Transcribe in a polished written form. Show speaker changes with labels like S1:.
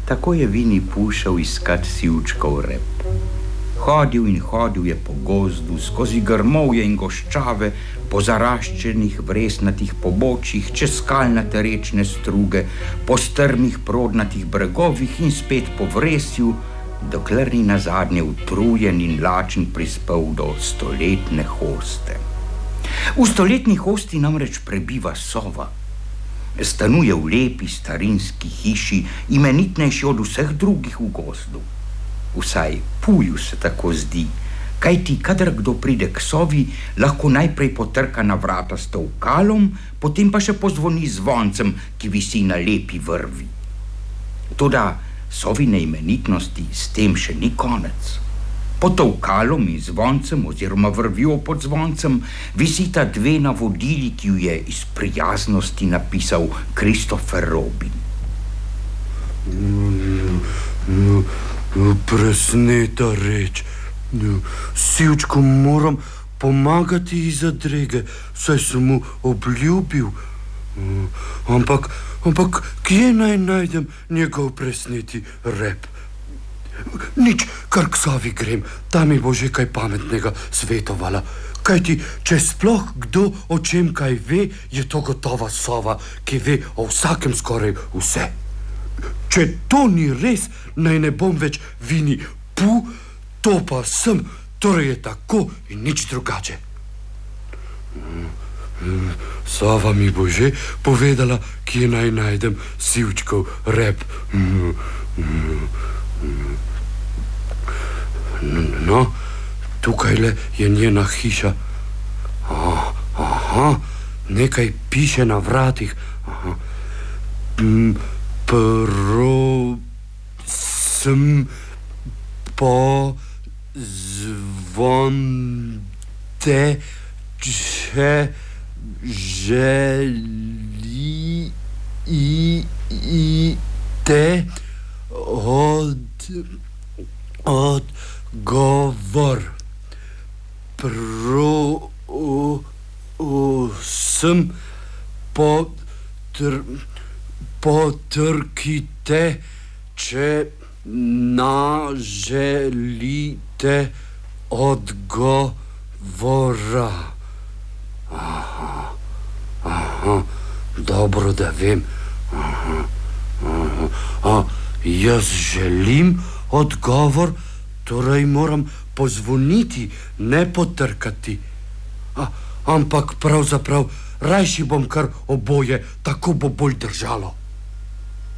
S1: Tako je Vini pušel iskat sivčkov rep. Hodil in hodil je po gozdu, skozi grmovje in goščave, po zaraščenih vresnatih pobočjih, čez skalnate rečne struge, po strmih prodnatih bregovih in spet po vresju, dokler ni nazadnje utrujen in lačen prispel do stoletne hoste. V stoletni hosti namreč prebiva sova. Stanuje v lepi starinski hiši, imenitnejši od vseh drugih v gozdu. Vsaj Puju se tako zdi, kajti kadar kdo pride k sovi, lahko najprej potrka na vrata s tolkalom, potem pa še pozvoni zvoncem, ki visi na lepi vrvi. Toda sovine imenitnosti s tem še ni konec. Pod tolkalom in zvoncem oziroma vrvjo pod zvoncem visita dve navodili, ki ju je iz prijaznosti napisal Christopher Robin.
S2: Presneta reč. Sivčku moram pomagati iz zadrege, saj sem mu obljubil. Ampak kje naj najdem njegov presneti rep? Nič, kar k sovi grem, ta mi bo že kaj pametnega svetovala. Kajti, če sploh kdo o čem kaj ve, je to gotova sova, ki ve o vsakem skoraj vse. Če to ni res, naj ne bom več Vini Pu, to pa sem, torej je tako in nič drugače. Sova mi bo že povedala, kje naj najdem sivčkov rep. No, tukajle je njena hiša. Aha, nekaj piše na vratih. Prosim po zvonte, če želite odgovor. Prosim potrkite, če želite odgovora. Aha, dobro, da vem. Jaz želim odgovor, torej moram pozvoniti, ne potrkati. Ampak pravzaprav rajši bom kar oboje, tako bo bolj držalo.